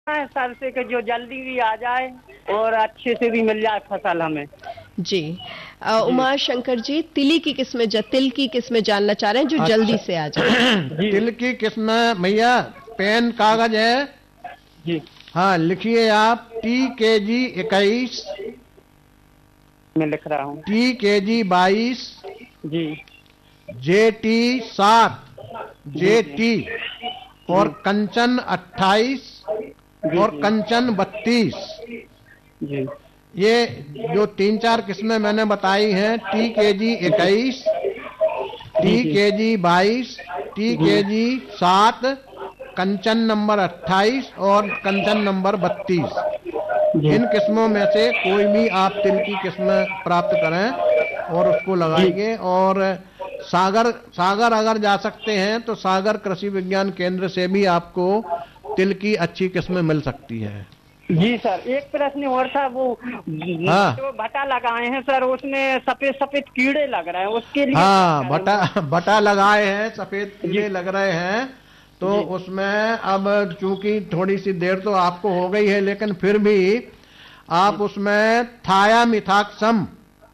है सर से कि जो जल्दी भी आ जाए और अच्छे से भी मिल जाए फसल हमें। जी। उमा शंकर जी, तिल की किस्में जानना चाह रहे हैं जो जल्दी से आ जाए। तिल की किस्म भैया, पेन कागज है जी। हाँ, लिखिए आप TKG 21, मैं लिख रहा हूँ। TKG 22, जी। JT 7, JT और कंचन 28 और कंचन 32। जी। ये जो 3-4 किस्में मैंने बताई हैं, TKG 21, TKG 22, TKG 7, कंचन नंबर 28 और कंचन नंबर 32। इन किस्मों में से कोई भी आप तिल की किस्म प्राप्त करें और उसको लगाइए। और सागर अगर जा सकते हैं तो सागर कृषि विज्ञान केंद्र से भी आपको तिल की अच्छी किस्म मिल सकती है। जी सर, एक प्रश्न और था, वो जो भटा लगाए हैं सर, उसमें सफेद सफेद कीड़े लग रहे हैं, उसके लिए भटा लगाए हैं, सफेद कीड़े लग रहे हैं, तो उसमें अब चूंकि थोड़ी सी देर तो आपको हो गई है, लेकिन फिर भी आप उसमें थायामिथाक्सम,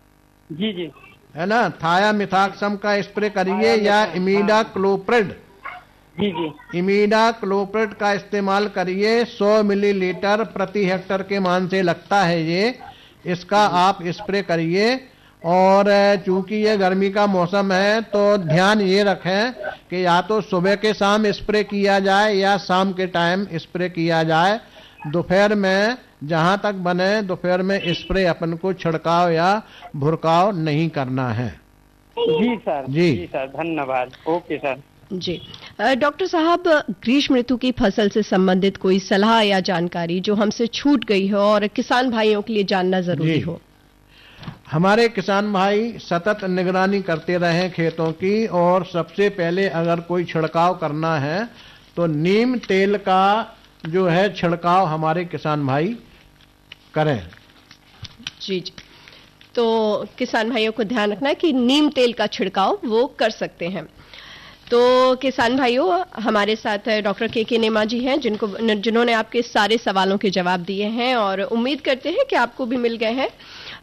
जी जी है ना, थायामिथाक्सम का स्प्रे करिए या इमीडाक्लोप्रिड, जी जी इमीडाक्लोप्रिड का इस्तेमाल करिए। 100 मिलीलीटर प्रति हेक्टर के मान से लगता है ये, इसका आप स्प्रे करिए। और चूंकि ये गर्मी का मौसम है तो ध्यान ये रखें कि या तो सुबह के शाम स्प्रे किया जाए या शाम के टाइम स्प्रे किया जाए। दोपहर में जहां तक बने दोपहर में स्प्रे अपन को छिड़काव या भुरकाव नहीं करना है। जी सर। जी सर, धन्यवाद। Okay sir. जी। डॉक्टर साहब, ग्रीष्म ऋतु की फसल से संबंधित कोई सलाह या जानकारी जो हमसे छूट गई हो और किसान भाइयों के लिए जानना जरूरी हो? हमारे किसान भाई सतत निगरानी करते रहें खेतों की, और सबसे पहले अगर कोई छिड़काव करना है तो नीम तेल का जो है छिड़काव हमारे किसान भाई करें। जी जी। तो किसान भाइयों को ध्यान रखना है कि नीम तेल का छिड़काव वो कर सकते हैं। तो किसान भाइयों, हमारे साथ डॉक्टर के नेमा जी हैं, जिन्होंने आपके सारे सवालों के जवाब दिए हैं और उम्मीद करते हैं कि आपको भी मिल गए हैं।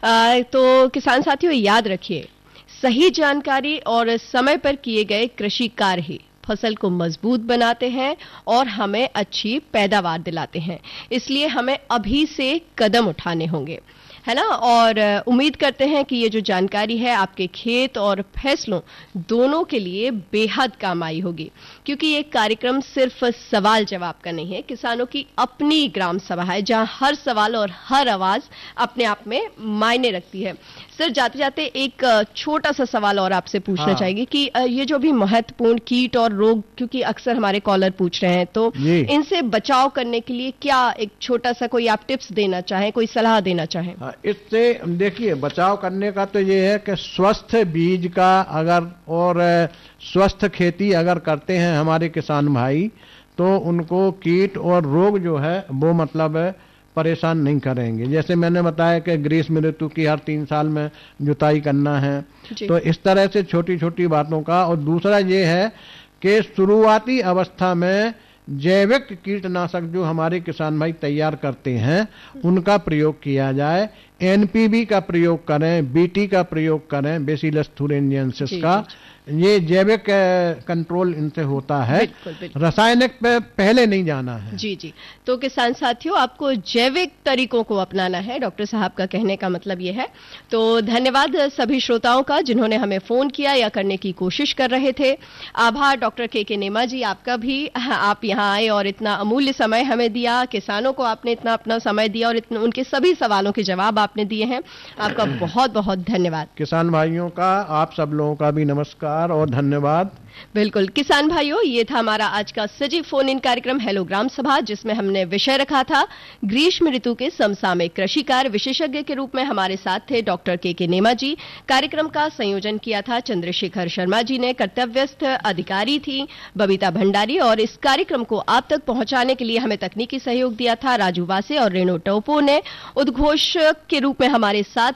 तो किसान साथियों, याद रखिए, सही जानकारी और समय पर किए गए कृषि कार्य ही फसल को मजबूत बनाते हैं और हमें अच्छी पैदावार दिलाते हैं। इसलिए हमें अभी से कदम उठाने होंगे, है ना। और उम्मीद करते हैं कि ये जो जानकारी है आपके खेत और फैसलों दोनों के लिए बेहद काम आई होगी, क्योंकि ये कार्यक्रम सिर्फ सवाल जवाब का नहीं है, किसानों की अपनी ग्राम सभा है, जहां हर सवाल और हर आवाज अपने आप में मायने रखती है। सर, जाते जाते एक छोटा सा सवाल और आपसे पूछना चाहेंगे कि ये जो भी महत्वपूर्ण कीट और रोग, क्योंकि अक्सर हमारे कॉलर पूछ रहे हैं, तो इनसे बचाव करने के लिए क्या एक छोटा सा कोई आप टिप्स देना चाहें, कोई सलाह देना चाहें? इससे देखिए, बचाव करने का तो ये है कि स्वस्थ बीज का अगर और स्वस्थ खेती अगर करते हैं हमारे किसान भाई, तो उनको कीट और रोग जो है वो मतलब परेशान नहीं करेंगे। जैसे मैंने बताया कि ग्रीष्म ऋतु की हर 3 साल में जुताई करना है, तो इस तरह से छोटी छोटी बातों का। और दूसरा ये है कि शुरुआती अवस्था में जैविक कीटनाशक जो हमारे किसान भाई तैयार करते हैं उनका प्रयोग किया जाए। NPB का प्रयोग करें, BT का प्रयोग करें, बेसिलस थुरिंजिएंसिस का। ये जैविक कंट्रोल इनसे होता है, रासायनिक पे पहले नहीं जाना है। जी जी। तो किसान साथियों, आपको जैविक तरीकों को अपनाना है, डॉक्टर साहब का कहने का मतलब ये है। तो धन्यवाद सभी श्रोताओं का जिन्होंने हमें फोन किया या करने की कोशिश कर रहे थे। आभार डॉक्टर के नेमा जी, आपका भी। आप यहाँ आए और इतना अमूल्य समय हमें दिया, किसानों को आपने इतना अपना समय दिया और उनके सभी सवालों के जवाब आपने दिए हैं। आपका बहुत बहुत धन्यवाद। किसान भाइयों का, आप सब लोगों का भी नमस्कार और धन्यवाद। बिल्कुल किसान भाइयों, ये था हमारा आज का सजीव फोन इन कार्यक्रम हेलो ग्राम सभा, जिसमें हमने विषय रखा था ग्रीष्म ऋतु के समसामयिक कृषि कार्य। विशेषज्ञ के रूप में हमारे साथ थे डॉक्टर के नेमा जी। कार्यक्रम का संयोजन किया था चंद्रशेखर शर्मा जी ने। कर्तव्यस्थ अधिकारी थी बबीता भंडारी, और इस कार्यक्रम को आप तक पहुंचाने के लिए हमें तकनीकी सहयोग दिया था राजू वासे और रेणु टोपो ने। उद्घोषक के रूप में हमारे साथ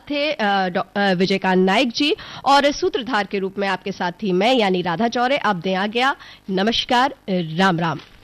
थे विजयकांत नायक जी, और सूत्रधार के रूप में आपके साथ थी मैं यानी राधा चौरे। अब दें आ गया। नमस्कार, राम राम।